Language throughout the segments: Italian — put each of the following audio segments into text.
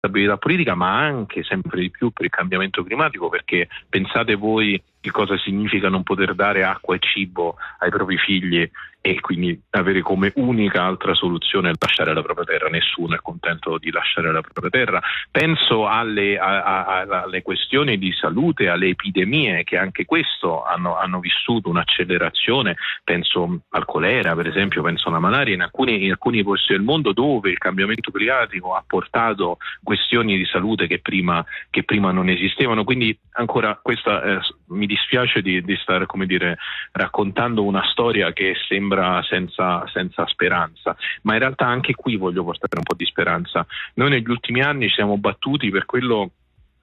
stabilità politica, ma anche sempre di più per il cambiamento climatico, perché pensate voi che cosa significa non poter dare acqua e cibo ai propri figli e quindi avere come unica altra soluzione lasciare la propria terra. Nessuno è contento di lasciare la propria terra. Penso alle questioni di salute, alle epidemie, che anche questo hanno vissuto un'accelerazione. Penso al colera, per esempio, penso alla malaria in alcuni posti del mondo, dove il cambiamento climatico ha portato questioni di salute che prima non esistevano. Quindi ancora questa mi dispiace di stare, come dire, raccontando una storia che sembra senza speranza, ma in realtà anche qui voglio portare un po' di speranza. Noi negli ultimi anni ci siamo battuti per quello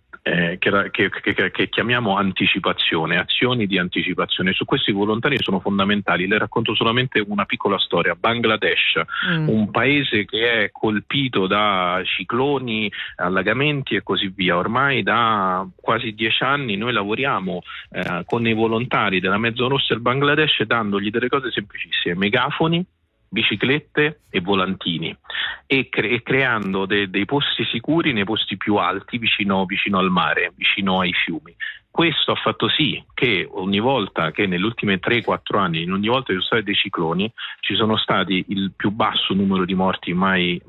che chiamiamo anticipazione, azioni di anticipazione. Su questi volontari sono fondamentali. Le racconto solamente una piccola storia. Bangladesh, un paese che è colpito da cicloni, allagamenti e così via. Ormai da quasi 10 anni noi lavoriamo con i volontari della Mezzo Rossa del Bangladesh, dandogli delle cose semplicissime: megafoni, biciclette e volantini, e creando dei posti sicuri nei posti più alti, vicino al mare, vicino ai fiumi. Questo ha fatto sì che ogni volta che nelle ultime 3-4 anni, in ogni volta che ci sono stati dei cicloni, ci sono stati il più basso numero di morti mai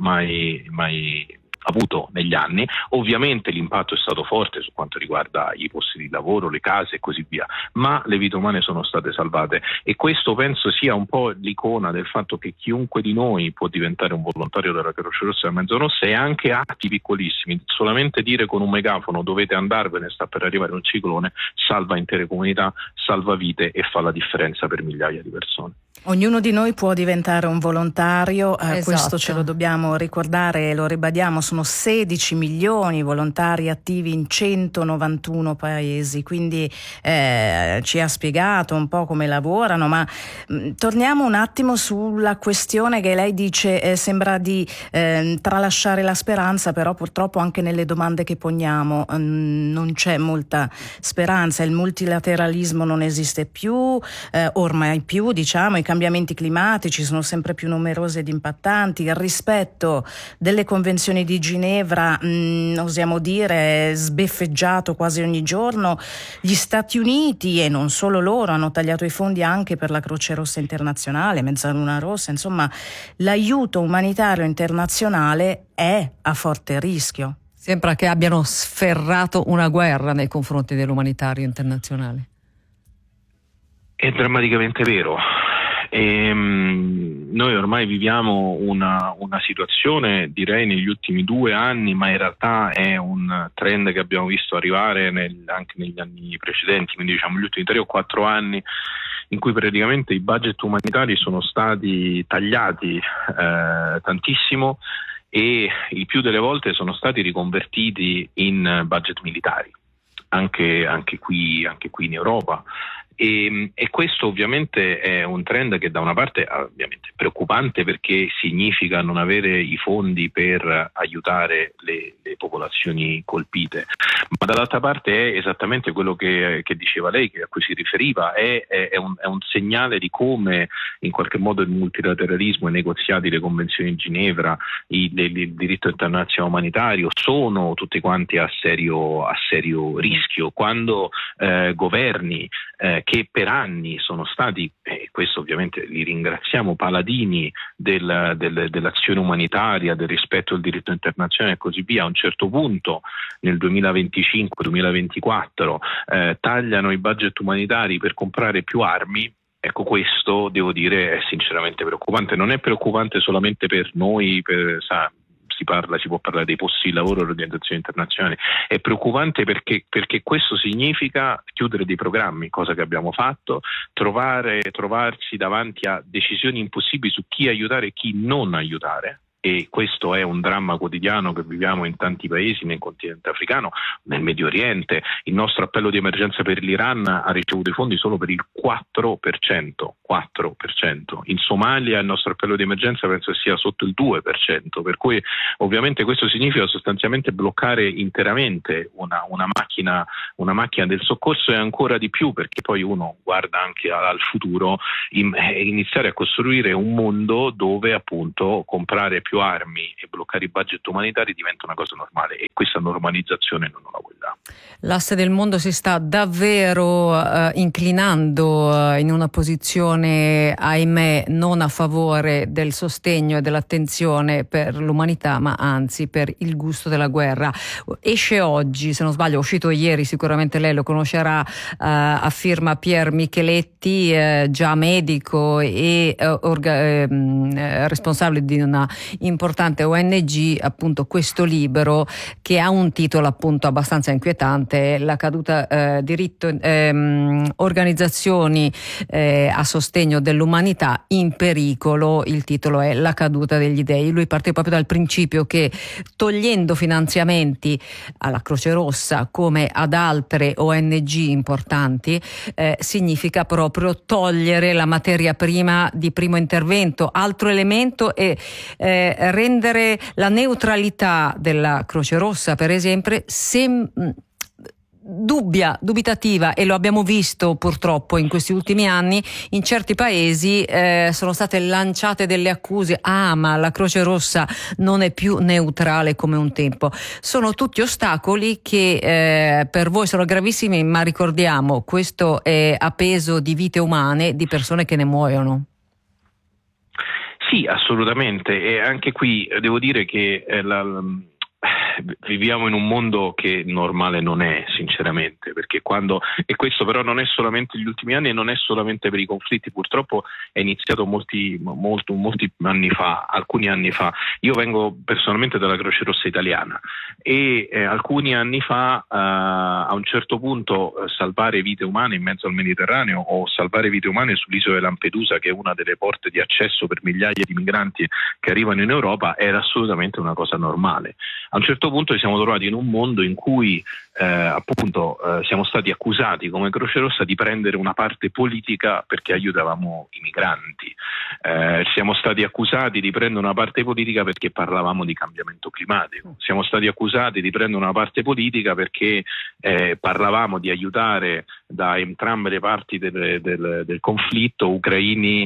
avuto negli anni. Ovviamente l'impatto è stato forte su quanto riguarda i posti di lavoro, le case e così via, ma le vite umane sono state salvate, e questo penso sia un po' l'icona del fatto che chiunque di noi può diventare un volontario della Croce Rossa e della Mezzo Rossa, e anche atti piccolissimi. Solamente dire con un megafono dovete andarvene, sta per arrivare un ciclone, salva intere comunità, salva vite e fa la differenza per migliaia di persone. Ognuno di noi può diventare un volontario, esatto. Questo ce lo dobbiamo ricordare e lo ribadiamo. Sono 16 milioni volontari attivi in 191 paesi, quindi ci ha spiegato un po' come lavorano, ma torniamo un attimo sulla questione che lei dice sembra di tralasciare la speranza, però purtroppo anche nelle domande che poniamo non c'è molta speranza. Il multilateralismo non esiste più, ormai più, diciamo. I cambiamenti climatici sono sempre più numerosi ed impattanti. Il rispetto delle convenzioni di Ginevra, osiamo dire, è sbeffeggiato quasi ogni giorno. Gli Stati Uniti, e non solo loro, hanno tagliato i fondi anche per la Croce Rossa internazionale, Mezzaluna Rossa. Insomma, l'aiuto umanitario internazionale è a forte rischio. Sembra che abbiano sferrato una guerra nei confronti dell'umanitario internazionale. È drammaticamente vero. Noi ormai viviamo una situazione, direi, negli ultimi 2 anni, ma in realtà è un trend che abbiamo visto arrivare anche negli anni precedenti, quindi diciamo gli ultimi 3 o 4 anni, in cui praticamente i budget umanitari sono stati tagliati tantissimo, e il più delle volte sono stati riconvertiti in budget militari, anche qui in Europa. E questo ovviamente è un trend che da una parte ovviamente è preoccupante, perché significa non avere i fondi per aiutare le popolazioni colpite, ma dall'altra parte è esattamente quello che diceva lei, a cui si riferiva, è un segnale di come in qualche modo il multilateralismo, i negoziati, le convenzioni di Ginevra, il diritto internazionale umanitario sono tutti quanti a serio rischio, quando governi che per anni sono stati, e questo ovviamente li ringraziamo, paladini dell'azione umanitaria, del rispetto del diritto internazionale e così via, a un certo punto nel 2025-2024 tagliano i budget umanitari per comprare più armi. Ecco, questo devo dire è sinceramente preoccupante. Non è preoccupante solamente per noi, si può parlare dei posti di lavoro delle organizzazioni internazionali, è preoccupante perché questo significa chiudere dei programmi, cosa che abbiamo fatto, trovarsi davanti a decisioni impossibili su chi aiutare e chi non aiutare. E questo è un dramma quotidiano che viviamo in tanti paesi, nel continente africano, nel Medio Oriente. Il nostro appello di emergenza per l'Iran ha ricevuto i fondi solo per il 4%. In Somalia il nostro appello di emergenza penso sia sotto il 2%, per cui ovviamente questo significa sostanzialmente bloccare interamente una macchina del soccorso, e ancora di più perché poi uno guarda anche al futuro, iniziare a costruire un mondo dove appunto comprare più armi e bloccare i budget umanitari diventa una cosa normale, e questa normalizzazione non la vogliamo. L'asse del mondo si sta davvero inclinando in una posizione, ahimè, non a favore del sostegno e dell'attenzione per l'umanità, ma anzi per il gusto della guerra. Esce oggi, se non sbaglio, è uscito ieri, sicuramente lei lo conoscerà, a firma Pier Micheletti, già medico e responsabile di una importante ONG, appunto questo libro che ha un titolo appunto abbastanza inquietante, la caduta organizzazioni a sostegno dell'umanità in pericolo. Il titolo è La caduta degli dei. Lui parte proprio dal principio che togliendo finanziamenti alla Croce Rossa come ad altre ONG importanti significa proprio togliere la materia prima di primo intervento. Altro elemento è rendere la neutralità della Croce Rossa, per esempio, dubitativa, e lo abbiamo visto purtroppo in questi ultimi anni. In certi paesi sono state lanciate delle accuse: ma la Croce Rossa non è più neutrale come un tempo. Sono tutti ostacoli che per voi sono gravissimi, ma ricordiamo, questo è a peso di vite umane, di persone che ne muoiono. Sì, assolutamente, e anche qui devo dire che viviamo in un mondo che normale non è, sinceramente, perché e questo però non è solamente gli ultimi anni e non è solamente per i conflitti, purtroppo è iniziato molti anni fa, alcuni anni fa. Io vengo personalmente dalla Croce Rossa italiana e alcuni anni fa a un certo punto salvare vite umane in mezzo al Mediterraneo o salvare vite umane sull'isola di Lampedusa, che è una delle porte di accesso per migliaia di migranti che arrivano in Europa, era assolutamente una cosa normale. A un certo punto ci siamo trovati in un mondo in cui siamo stati accusati come Croce Rossa di prendere una parte politica perché aiutavamo i migranti. Siamo stati accusati di prendere una parte politica perché parlavamo di cambiamento climatico. Siamo stati accusati di prendere una parte politica perché parlavamo di aiutare da entrambe le parti del conflitto ucraini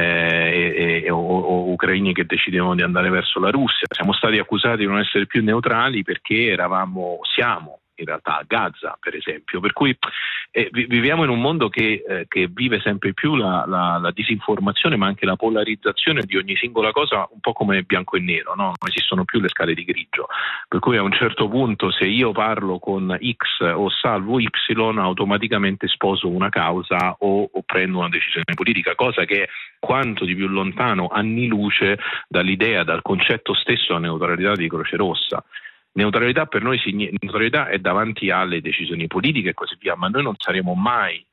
o ucraini che decidevano di andare verso la Russia. Siamo stati accusati di non essere più neutrali perché siamo in realtà a Gaza, per esempio. Per cui viviamo in un mondo che vive sempre più la disinformazione, ma anche la polarizzazione di ogni singola cosa, un po' come bianco e nero, no? Non esistono più le scale di grigio, per cui a un certo punto, se io parlo con X o salvo Y, automaticamente sposo una causa o prendo una decisione politica, cosa che è quanto di più lontano anni luce dall'idea, dal concetto stesso della neutralità di Croce Rossa. Neutralità per noi neutralità è davanti alle decisioni politiche e così via, ma noi non saremo mai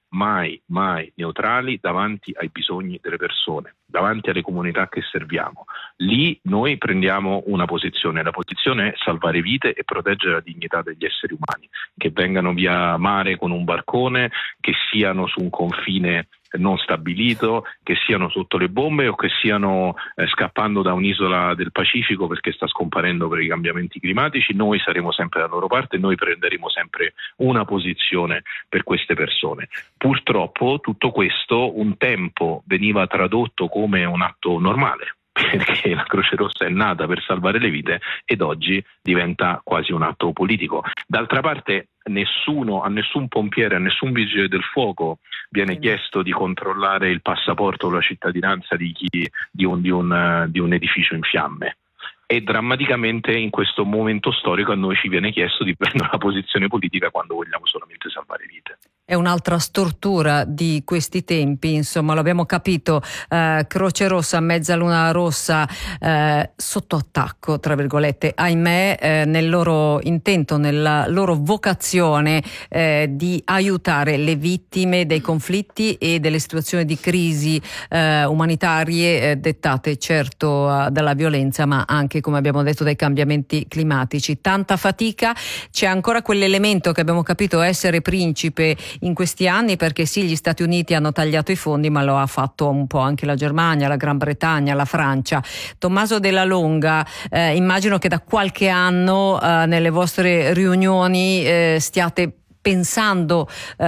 neutrali davanti ai bisogni delle persone, davanti alle comunità che serviamo. Lì noi prendiamo una posizione, la posizione è salvare vite e proteggere la dignità degli esseri umani, che vengano via mare con un barcone, che siano su un confine non stabilito, che siano sotto le bombe o che siano scappando da un'isola del Pacifico perché sta scomparendo per i cambiamenti climatici. Noi saremo sempre dalla loro parte, noi prenderemo sempre una posizione per queste persone. Purtroppo tutto questo un tempo veniva tradotto come un atto normale, perché la Croce Rossa è nata per salvare le vite ed oggi diventa quasi un atto politico. D'altra parte a nessun pompiere, a nessun vigile del fuoco viene chiesto di controllare il passaporto o la cittadinanza di un edificio in fiamme. E drammaticamente in questo momento storico a noi ci viene chiesto di prendere una posizione politica quando vogliamo solamente salvare vite. È un'altra stortura di questi tempi, insomma, lo abbiamo capito. Croce Rossa, Mezzaluna Rossa sotto attacco, tra virgolette, ahimè, nel loro intento, nella loro vocazione di aiutare le vittime dei conflitti e delle situazioni di crisi umanitarie dettate certo dalla violenza, ma anche, come abbiamo detto, dai cambiamenti climatici. Tanta fatica, c'è ancora quell'elemento che abbiamo capito essere principe in questi anni, perché sì, gli Stati Uniti hanno tagliato i fondi, ma lo ha fatto un po' anche la Germania, la Gran Bretagna, la Francia. Tommaso Della Longa, immagino che da qualche anno nelle vostre riunioni stiate pensando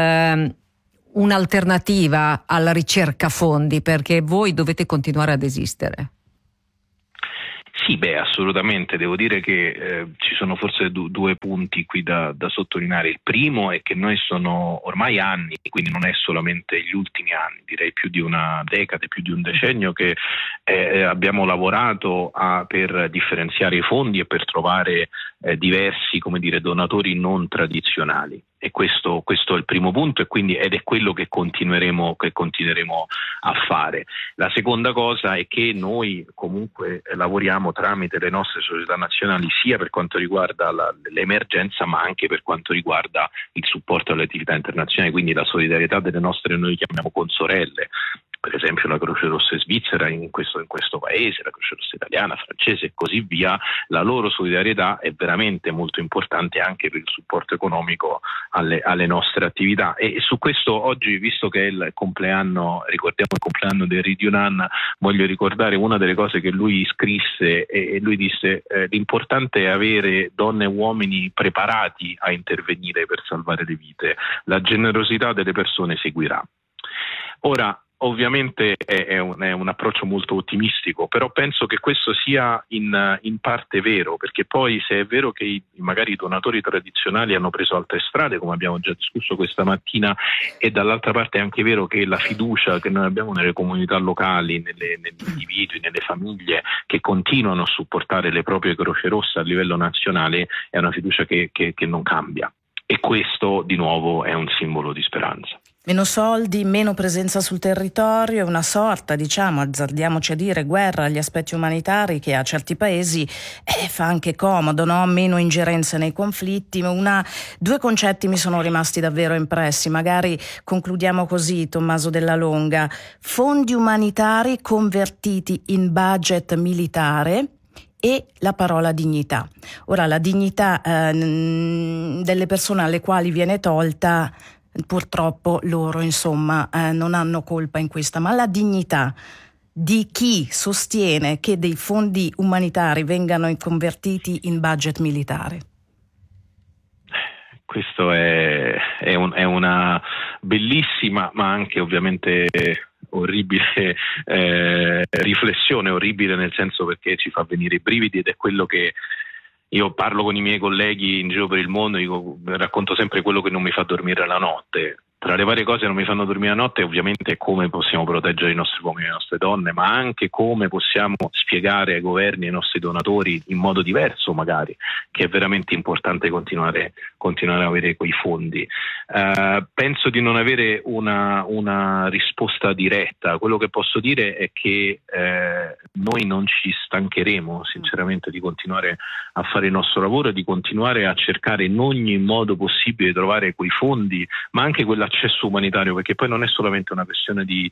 un'alternativa alla ricerca fondi, perché voi dovete continuare ad esistere. Sì, assolutamente. Devo dire che ci sono forse due punti qui da sottolineare. Il primo è che noi sono ormai anni, quindi non è solamente gli ultimi anni, direi più di una decade, più di un decennio che abbiamo lavorato per differenziare i fondi e per trovare diversi, donatori non tradizionali. E questo è il primo punto, ed è quello che continueremo a fare. La seconda cosa è che noi comunque lavoriamo tramite le nostre società nazionali sia per quanto riguarda l'emergenza, ma anche per quanto riguarda il supporto alle attività internazionali, quindi la solidarietà delle nostre, noi chiamiamo consorelle. Per esempio la Croce Rossa svizzera in questo paese, la Croce Rossa italiana, francese e così via. La loro solidarietà è veramente molto importante anche per il supporto economico alle nostre attività, e su questo oggi, visto che è il compleanno, ricordiamo il compleanno del Ri Yunnan, voglio ricordare una delle cose che lui scrisse, e lui disse l'importante è avere donne e uomini preparati a intervenire per salvare le vite, la generosità delle persone seguirà. Ora, ovviamente è un approccio molto ottimistico, però penso che questo sia in parte vero, perché poi se è vero che magari i donatori tradizionali hanno preso altre strade, come abbiamo già discusso questa mattina, e dall'altra parte è anche vero che la fiducia che noi abbiamo nelle comunità locali, negli individui, nelle famiglie che continuano a supportare le proprie Croce Rosse a livello nazionale, è una fiducia che non cambia, e questo di nuovo è un simbolo di speranza. Meno soldi, meno presenza sul territorio, una sorta, azzardiamoci a dire, guerra agli aspetti umanitari che a certi paesi fa anche comodo, no? Meno ingerenza nei conflitti. Due concetti mi sono rimasti davvero impressi, magari concludiamo così, Tommaso Della Longa: fondi umanitari convertiti in budget militare e la parola dignità. Ora, la dignità delle persone alle quali viene tolta, purtroppo loro non hanno colpa in questa, ma la dignità di chi sostiene che dei fondi umanitari vengano convertiti in budget militare. Questo è una bellissima, ma anche ovviamente orribile riflessione, orribile nel senso perché ci fa venire i brividi, ed è quello che io parlo con i miei colleghi in giro per il mondo, racconto sempre quello che non mi fa dormire la notte. Tra le varie cose che non mi fanno dormire la notte, ovviamente, come possiamo proteggere i nostri uomini e le nostre donne, ma anche come possiamo spiegare ai governi e ai nostri donatori in modo diverso, magari, che è veramente importante continuare a avere quei fondi. Penso di non avere una risposta diretta. Quello che posso dire è che noi non ci stancheremo sinceramente di continuare a fare il nostro lavoro e di continuare a cercare in ogni modo possibile di trovare quei fondi, ma anche quell'accesso umanitario, perché poi non è solamente una questione di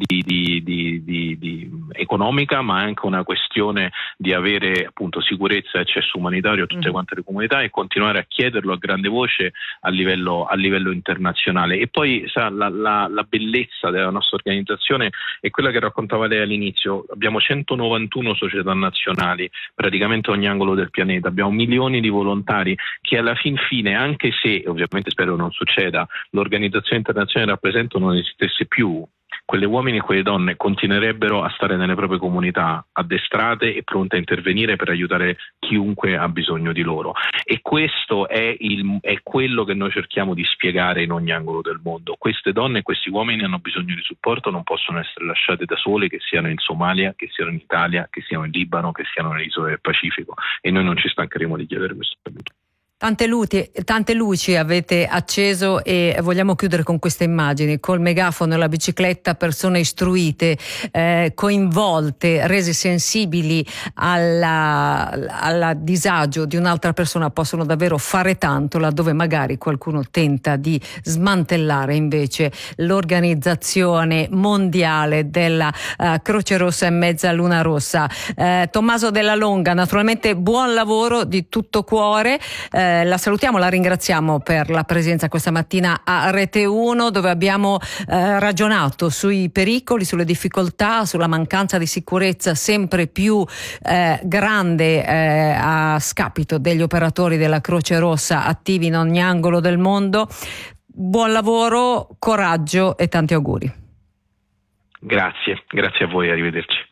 economica, ma anche una questione di avere appunto sicurezza e accesso umanitario a tutte quante le comunità, e continuare a chiederlo a grande voce a livello internazionale. E poi la bellezza della nostra organizzazione è quella che raccontava lei all'inizio. Abbiamo 191 società nazionali, praticamente ogni angolo del pianeta, abbiamo milioni di volontari che alla fine, anche se ovviamente spero non succeda, l'organizzazione internazionale rappresenta non esistesse più, quelle uomini e quelle donne continuerebbero a stare nelle proprie comunità addestrate e pronte a intervenire per aiutare chiunque ha bisogno di loro. E questo è quello che noi cerchiamo di spiegare in ogni angolo del mondo. Queste donne e questi uomini hanno bisogno di supporto, non possono essere lasciate da sole, che siano in Somalia, che siano in Italia, che siano in Libano, che siano nelle isole del Pacifico, e noi non ci stancheremo di chiedere questo aiuto. Tante luci avete acceso, e vogliamo chiudere con queste immagini: col megafono e la bicicletta, persone istruite, coinvolte, rese sensibili al disagio di un'altra persona, possono davvero fare tanto laddove magari qualcuno tenta di smantellare invece l'organizzazione mondiale della Croce Rossa e Mezzaluna Rossa. Tommaso Della Longa, naturalmente buon lavoro di tutto cuore. La salutiamo, la ringraziamo per la presenza questa mattina a Rete 1, dove abbiamo ragionato sui pericoli, sulle difficoltà, sulla mancanza di sicurezza sempre più grande a scapito degli operatori della Croce Rossa attivi in ogni angolo del mondo. Buon lavoro, coraggio e tanti auguri. Grazie a voi, arrivederci.